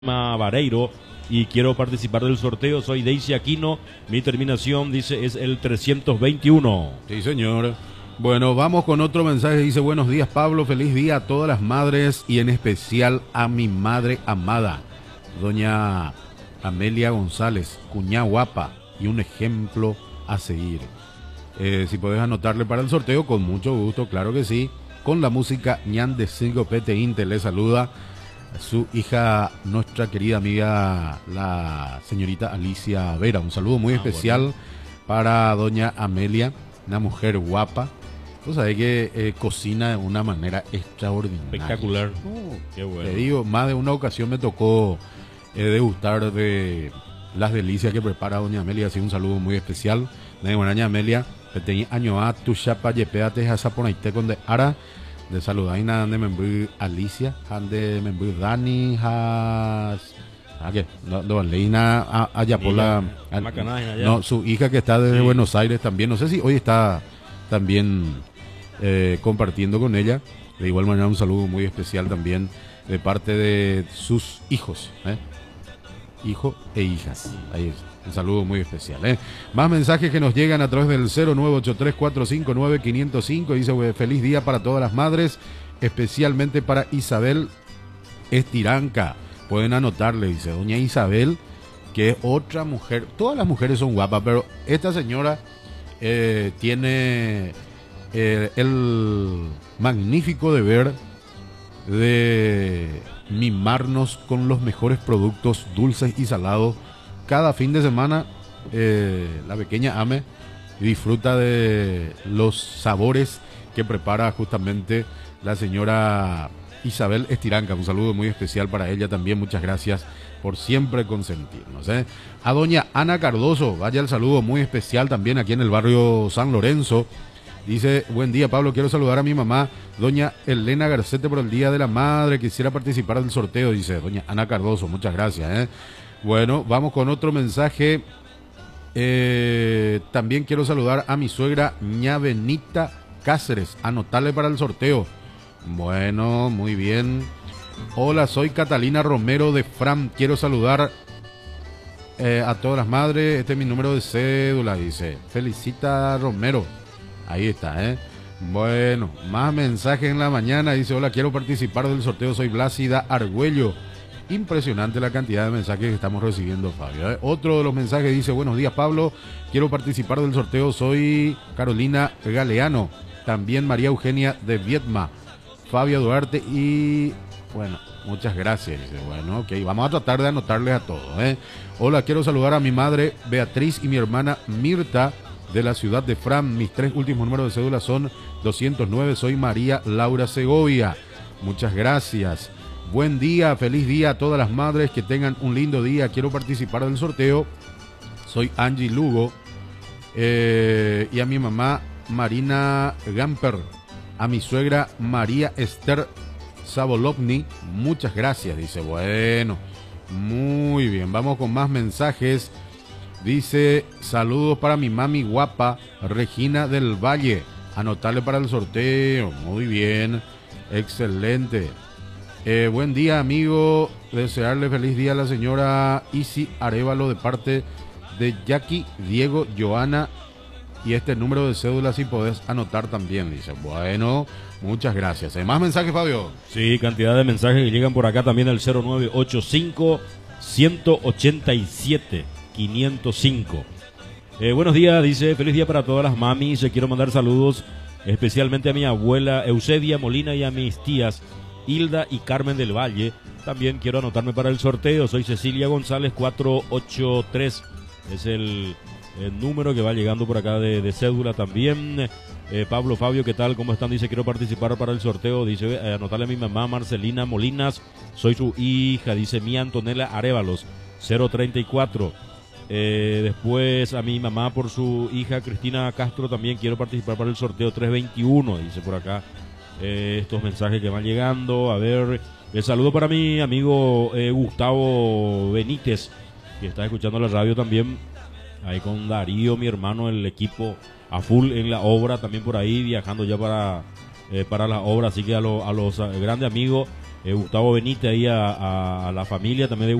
Vareiro y quiero participar del sorteo. Soy Daisy Aquino, mi terminación dice es el 321. Sí, señor. Bueno, vamos con otro mensaje. Dice: buenos días, Pablo, feliz día a todas las madres y en especial a mi madre amada, doña Amelia González, cuñá guapa y un ejemplo a seguir. Si podés anotarle para el sorteo, con mucho gusto, claro que sí. Con la música Ñan de 5 PT Inte le saluda su hija, nuestra querida amiga, la señorita Alicia Vera. Un saludo muy especial para doña Amelia, una mujer guapa. Tú sabes que cocina de una manera extraordinaria. Espectacular. Qué bueno. Te digo, más de una ocasión me tocó degustar de las delicias que prepara doña Amelia. Así un saludo muy especial. Doña Amelia, tenía año a tu chapa yepeate a saponaite con de ara. De saludaina de membri Alicia, de membri Dani, leina allá por la no, su hija que está desde Buenos Aires también, no sé si hoy está también compartiendo con ella. De igual manera un saludo muy especial también de parte de sus hijos, hijo e hijas. Ahí es. Un saludo muy especial. Más mensajes que nos llegan a través del 0983459505. Dice: feliz día para todas las madres, especialmente para Isabel Estiranca. Pueden anotarle, dice doña Isabel, que es otra mujer. Todas las mujeres son guapas, pero esta señora tiene el magnífico deber de mimarnos con los mejores productos dulces y salados. Cada fin de semana la pequeña Ame disfruta de los sabores que prepara justamente la señora Isabel Estiranca. Un saludo muy especial para ella también. Muchas gracias por siempre consentirnos. A doña Ana Cardoso, vaya el saludo muy especial también aquí en el barrio San Lorenzo. Dice: buen día, Pablo, quiero saludar a mi mamá, doña Elena Garcete, por el Día de la Madre. Quisiera participar del sorteo, dice doña Ana Cardoso. Muchas gracias. Bueno, vamos con otro mensaje. También quiero saludar a mi suegra ña Benita Cáceres. Anotarle para el sorteo. Bueno, muy bien. Hola, soy Catalina Romero de Fram. Quiero saludar a todas las madres. Este es mi número de cédula, dice. Felicita Romero. Ahí está, Bueno, más mensajes en la mañana. Dice: hola, quiero participar del sorteo. Soy Blácida Argüello. Impresionante la cantidad de mensajes que estamos recibiendo, Fabio. Otro de los mensajes dice: buenos días, Pablo, quiero participar del sorteo. Soy Carolina Galeano. También María Eugenia de Vietma, Fabio Duarte y... bueno, muchas gracias. Dice: bueno, ok, vamos a tratar de anotarles a todos. Hola, quiero saludar a mi madre Beatriz y mi hermana Mirta de la ciudad de Fram. Mis 3 últimos números de cédula son 209. Soy María Laura Segovia. Muchas gracias. Buen día, feliz día a todas las madres, que tengan un lindo día. Quiero participar del sorteo. Soy Angie Lugo. Y a mi mamá Marina Gamper. A mi suegra María Esther Sabolovni. Muchas gracias, dice. Bueno, muy bien. Vamos con más mensajes. Dice: saludos para mi mami guapa, Regina del Valle. Anotarle para el sorteo. Muy bien. Excelente. Buen día, amigo. Desearle feliz día a la señora Isi Arevalo de parte de Jackie, Diego, Joana. Y este número de cédula si podés anotar también, dice. Bueno, muchas gracias. ¿Hay más mensajes, Fabio? Sí, cantidad de mensajes que llegan por acá también al 0985-187-505. Buenos días, dice: feliz día para todas las mamis. Quiero mandar saludos especialmente a mi abuela Eusebia Molina y a mis tías Hilda y Carmen del Valle. También quiero anotarme para el sorteo. Soy Cecilia González 483. Es el número que va llegando por acá de cédula también. Pablo, Fabio, ¿qué tal? ¿Cómo están? Dice: quiero participar para el sorteo. Dice: anotarle a mi mamá Marcelina Molinas. Soy su hija. Dice: Mía Antonella Arevalos 034. Después a mi mamá por su hija Cristina Castro. También quiero participar para el sorteo 321. Dice por acá. Estos mensajes que van llegando. A ver, el saludo para mi amigo Gustavo Benítez, que está escuchando la radio también, ahí con Darío, mi hermano, el equipo a full en la obra, también por ahí viajando ya para la obra. Así que a los grandes amigos Gustavo Benítez ahí a la familia también de